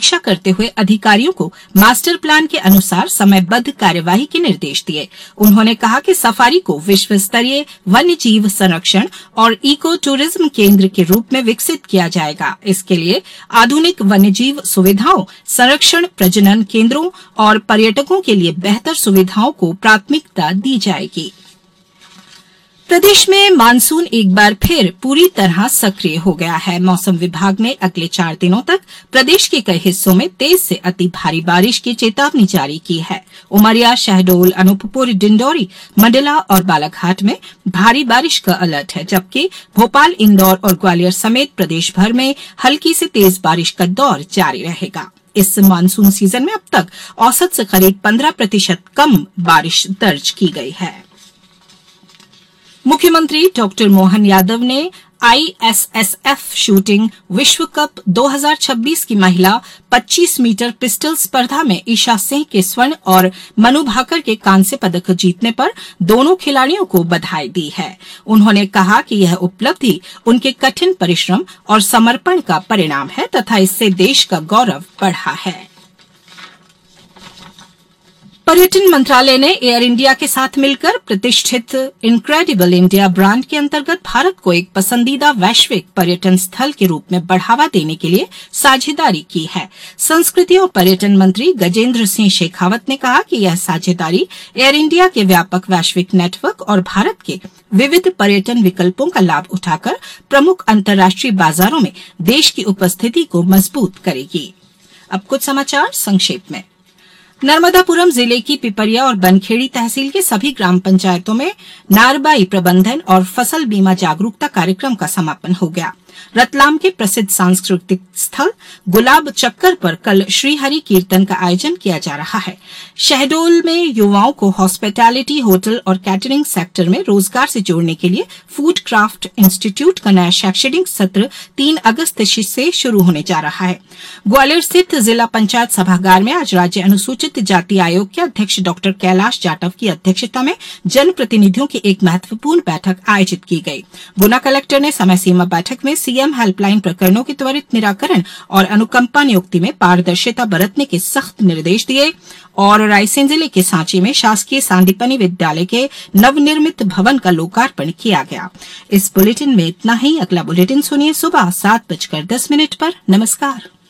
समीक्षा करते हुए अधिकारियों को मास्टर प्लान के अनुसार समयबद्ध कार्यवाही के निर्देश दिए। उन्होंने कहा कि सफारी को विश्व स्तरीय वन्य जीव संरक्षण और इको टूरिज्म केंद्र के रूप में विकसित किया जाएगा। इसके लिए आधुनिक वन्यजीव सुविधाओं, संरक्षण, प्रजनन केंद्रों और पर्यटकों के लिए बेहतर सुविधाओं को प्राथमिकता दी जाएगी। प्रदेश में मानसून एक बार फिर पूरी तरह सक्रिय हो गया है। मौसम विभाग ने अगले 4 दिनों तक प्रदेश के कई हिस्सों में तेज से अति भारी बारिश की चेतावनी जारी की है। उमरिया, शहडोल, अनूपपुर, डिंडौरी, मंडला और बालाघाट में भारी बारिश का अलर्ट है, जबकि भोपाल, इंदौर और ग्वालियर समेत प्रदेश भर में हल्की से तेज बारिश का दौर जारी रहेगा। इस मानसून सीजन में अब तक औसत से करीब 15% कम बारिश दर्ज की गई है। मुख्यमंत्री डॉक्टर मोहन यादव ने ISSF शूटिंग विश्व कप 2026 की महिला 25 मीटर पिस्टल स्पर्धा में ईशा सिंह के स्वर्ण और मनु भाकर के कांस्य पदक जीतने पर दोनों खिलाड़ियों को बधाई दी है। उन्होंने कहा कि यह उपलब्धि उनके कठिन परिश्रम और समर्पण का परिणाम है तथा इससे देश का गौरव बढ़ा है। पर्यटन मंत्रालय ने एयर इंडिया के साथ मिलकर प्रतिष्ठित इनक्रेडिबल इंडिया ब्रांड के अंतर्गत भारत को एक पसंदीदा वैश्विक पर्यटन स्थल के रूप में बढ़ावा देने के लिए साझेदारी की है। संस्कृति और पर्यटन मंत्री गजेंद्र सिंह शेखावत ने कहा कि यह साझेदारी एयर इंडिया के व्यापक वैश्विक नेटवर्क और भारत के विविध पर्यटन विकल्पों का लाभ उठाकर प्रमुख अंतर्राष्ट्रीय बाजारों में देश की उपस्थिति को मजबूत करेगी। अब कुछ समाचार संक्षेप में। नर्मदापुरम जिले की पिपरिया और बनखेड़ी तहसील के सभी ग्राम पंचायतों में नारबाई प्रबंधन और फसल बीमा जागरूकता कार्यक्रम का समापन हो गया। रतलाम के प्रसिद्ध सांस्कृतिक स्थल गुलाब चक्कर पर कल श्रीहरि कीर्तन का आयोजन किया जा रहा है। शहडोल में युवाओं को हॉस्पिटैलिटी, होटल और कैटरिंग सेक्टर में रोजगार से जोड़ने के लिए फूड क्राफ्ट इंस्टीट्यूट का नया शैक्षणिक सत्र 3 अगस्त से शुरू होने जा रहा है। ग्वालियर स्थित जिला पंचायत सभागार में आज राज्य अनुसूचित जाति आयोग के अध्यक्ष डॉक्टर कैलाश जाटव की अध्यक्षता में जनप्रतिनिधियों की एक महत्वपूर्ण बैठक आयोजित की गई। गुना कलेक्टर ने समय सीमा बैठक में सीएम हेल्पलाइन प्रकरणों के त्वरित निराकरण और अनुकंपा नियुक्ति में पारदर्शिता बरतने के सख्त निर्देश दिए और रायसेन जिले के सांची में शासकीय सांदीपनि विद्यालय के नवनिर्मित भवन का लोकार्पण किया गया। इस बुलेटिन में इतना ही। अगला बुलेटिन सुनिए सुबह 7:10 पर। नमस्कार।